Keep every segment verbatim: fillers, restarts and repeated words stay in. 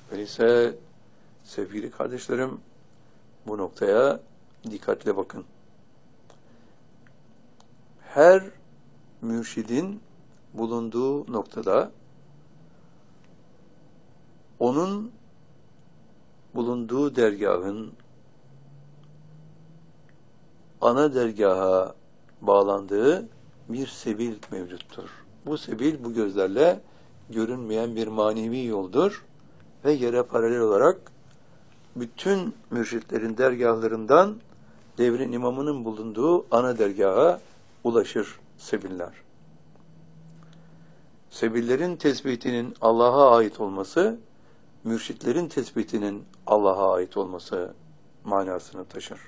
Öyleyse sevgili kardeşlerim, bu noktaya dikkatle bakın. Her mürşidin bulunduğu noktada onun bulunduğu dergahın ana dergaha bağlandığı bir sebil mevcuttur. Bu sebil bu gözlerle görünmeyen bir manevi yoldur ve yere paralel olarak bütün mürşitlerin dergahlarından devrin imamının bulunduğu ana dergaha ulaşır sebiller. Sebillerin tespitinin Allah'a ait olması, mürşitlerin tespitinin Allah'a ait olması manasını taşır.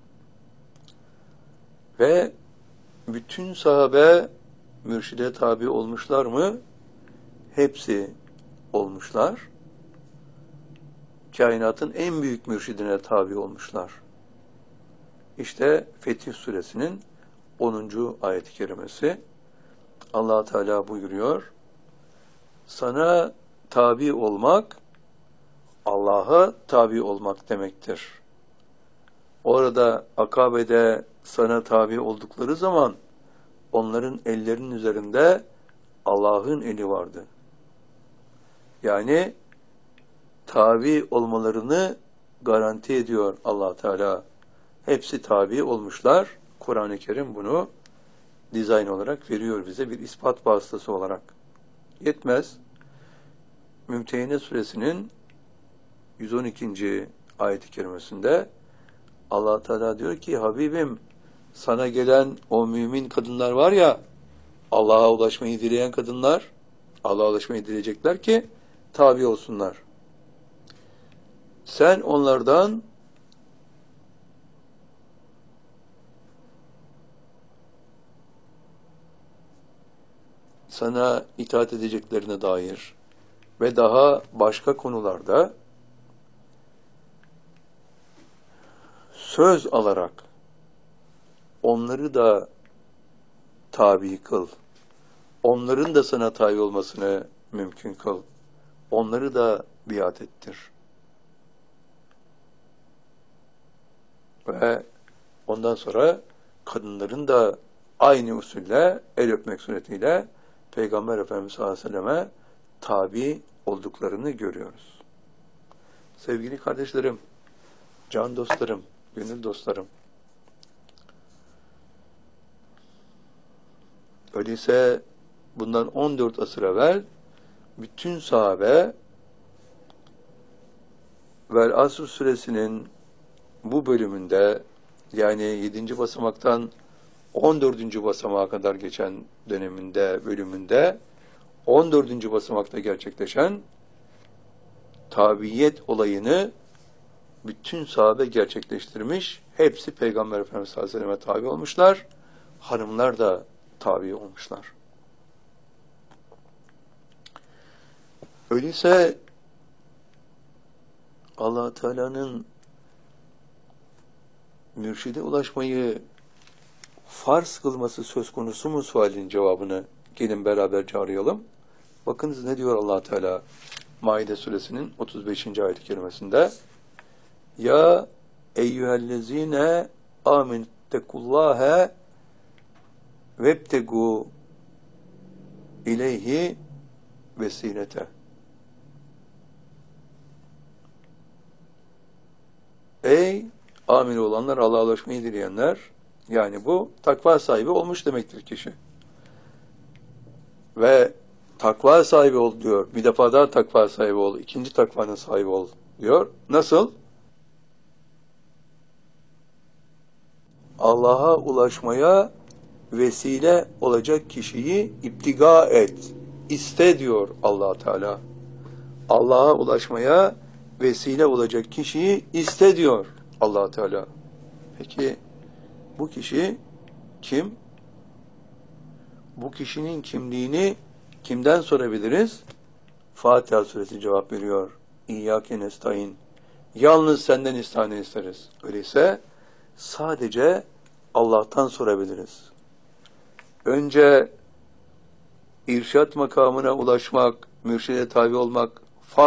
Ve bütün sahabe mürşide tabi olmuşlar mı? Hepsi olmuşlar. Kainatın en büyük mürşidine tabi olmuşlar. İşte Fetih Suresinin onuncu ayet-i kerimesi. Allah Teala buyuruyor: sana tabi olmak, Allah'a tabi olmak demektir. Orada Akabe'de sana tabi oldukları zaman onların ellerinin üzerinde Allah'ın eli vardı. Yani tabi olmalarını garanti ediyor Allah Teala. Hepsi tabi olmuşlar. Kur'an-ı Kerim bunu dizayn olarak veriyor bize bir ispat vasıtası olarak. Yetmez. Mümtehine Suresinin yüz on ikinci ayet-i kerimesinde Allah Teala diyor ki, Habibim, sana gelen o mümin kadınlar var ya, Allah'a ulaşmayı dileyen kadınlar, Allah'a ulaşmayı dileyecekler ki tabi olsunlar. Sen onlardan sana itaat edeceklerine dair ve daha başka konularda söz alarak onları da tabi kıl. Onların da sana tabi olmasını mümkün kıl. Onları da biat ettir. Ve ondan sonra kadınların da aynı usulle el öpmek suretiyle Peygamber Efendimiz sallallahu aleyhi ve selleme tabi olduklarını görüyoruz. Sevgili kardeşlerim, can dostlarım, gönül dostlarım, öyleyse bundan on dört asır evvel bütün sahabe Vel Asr suresinin bu bölümünde, yani yedinci basamaktan on dördüncü basamağa kadar geçen döneminde, bölümünde on dördüncü basamakta gerçekleşen tabiyet olayını bütün sahabe gerçekleştirmiş. Hepsi Peygamber Efendimiz sallallahu aleyhi ve selleme tabi olmuşlar. Hanımlar da tabi olmuşlar. Öyleyse Allah Teala'nın mürşide ulaşmayı farz kılması söz konusu mu sualin cevabını gelin beraberce arayalım. Bakınız ne diyor Allah Teala Maide suresinin otuz beşinci ayet-i kerimesinde: Ya eyyühellezine amenüttekullâhe vebtegu ileyhi vesilete. Ey amin olanlar, Allah'a ulaşmayı dileyenler, yani bu takva sahibi olmuş demektir kişi. Ve takva sahibi ol diyor. Bir defa daha takva sahibi ol. İkinci takvanın sahibi ol diyor. Nasıl? Allah'a ulaşmaya vesile olacak kişiyi iptiga et. İste diyor Allah Teala. Allah'a ulaşmaya vesile olacak kişiyi iste diyor Allah Teala. Peki bu kişi kim? Bu kişinin kimliğini kimden sorabiliriz? Fatiha suresi cevap veriyor. İyyâke nestaîn. Yalnız senden istihane isteriz. Öyleyse sadece Allah'tan sorabiliriz. Önce irşat makamına ulaşmak, mürşide tabi olmak